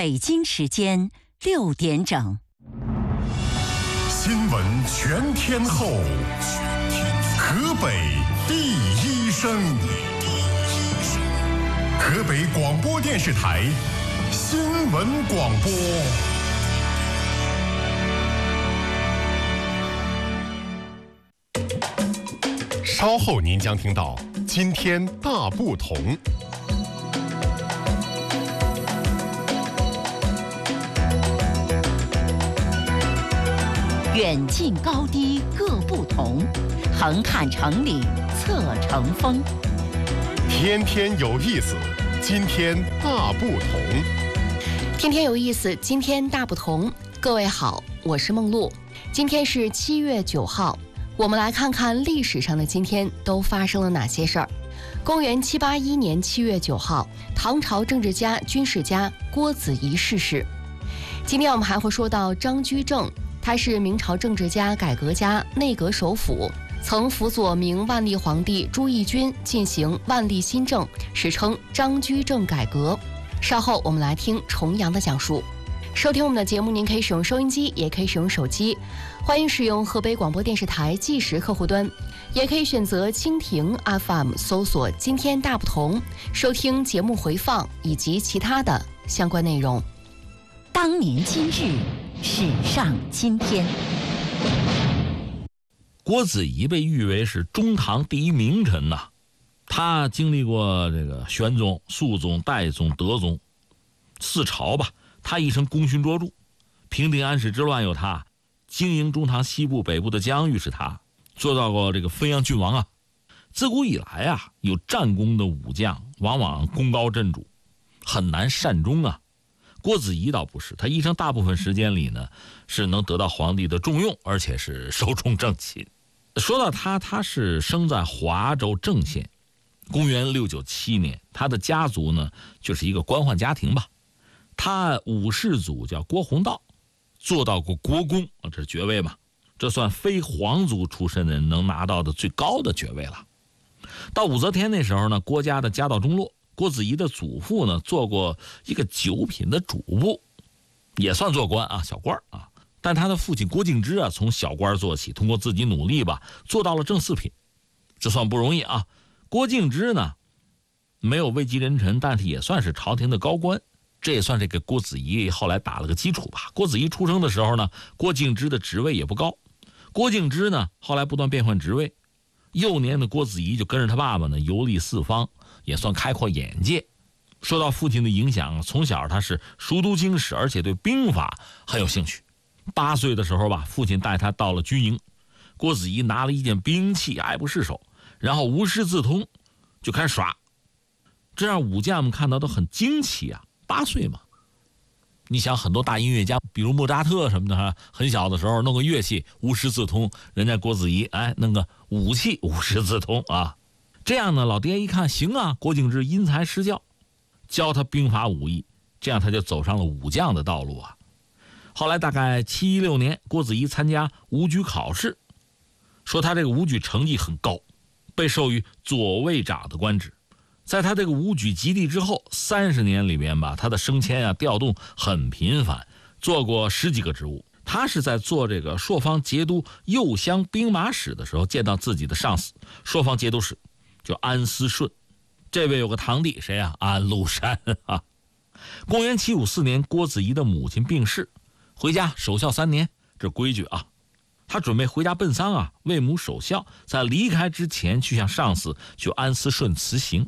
北京时间6点整。 新闻全天候，河北第一声，河北广播电视台新闻广播。稍后您将听到今天大不同。 远近高低各不同，横看成岭侧成峰。 天天有意思，今天大不同。 天天有意思，今天大不同。各位好，我是梦露。今天是7月9号，我们来看看历史上的今天都发生了哪些事儿。公元781年7月9号，唐朝政治家、军事家郭子仪逝世。今天我们还会说到张居正，他是明朝政治家、改革家、内阁首辅，曾辅佐明万历皇帝朱翊钧进行万历新政，史称张居正改革。稍后我们来听重阳的讲述。收听我们的节目，您可以使用收音机，也可以使用手机，欢迎使用河北广播电视台计时客户端，也可以选择蜻蜓 FM 搜索今天大不同，收听节目回放以及其他的相关内容。 当年今日，史上今天。 郭子仪被誉为是中唐第一名臣呐，他经历过这个玄宗、肃宗、代宗、德宗4朝吧，他一生功勋卓著，平定安史之乱有他，经营中唐西部、北部的疆域是他，做到过这个汾阳郡王啊。自古以来啊，有战功的武将往往功高震主，很难善终啊。郭子仪倒不是，他一生大部分时间里呢，是能得到皇帝的重用，而且是寿终正寝。说到他是生在华州郑县，公元697年，他的家族呢就是一个官宦家庭吧。他五世祖叫郭弘道，做到过国公，这是爵位嘛，这算非皇族出身的人能拿到的最高的爵位了。到武则天那时候呢，郭家的家道中落。郭子仪的祖父呢，做过一个9品的主簿，也算做官啊，小官啊。但他的父亲郭敬之啊，从小官做起，通过自己努力吧，做到了正4品，这算不容易啊。郭敬之呢，没有位极人臣，但是也算是朝廷的高官，这也算是给郭子仪后来打了个基础吧。郭子仪出生的时候呢，郭敬之的职位也不高，郭敬之呢，后来不断变换职位，幼年的郭子仪就跟着他爸爸呢游历四方，也算开阔眼界。受到父亲的影响，从小他是熟读经史，而且对兵法很有兴趣。8岁的时候吧，父亲带他到了军营，郭子仪拿了一件兵器爱不释手，然后无师自通就开始耍，这让武将们看到都很惊奇啊。8岁嘛，你想很多大音乐家，比如莫扎特什么的，很小的时候弄个乐器无师自通，人家郭子仪弄个武器无师自通啊。这样呢，老爹一看行啊，郭敬之因材施教，教他兵法武艺，这样他就走上了武将的道路啊。后来大概716年，郭子仪参加武举考试，说他这个武举成绩很高，被授予左卫长的官职。在他这个武举及第之后30年里边吧，他的升迁啊调动很频繁，做过10几个职务。他是在做这个朔方节度右乡兵马使的时候，见到自己的上司朔方节度使叫安思顺，这位有个堂弟谁啊？安禄山啊。公元754年，郭子仪的母亲病逝，回家守孝3年，这规矩啊。他准备回家奔丧啊，为母守孝，在离开之前去向上司就安思顺辞行。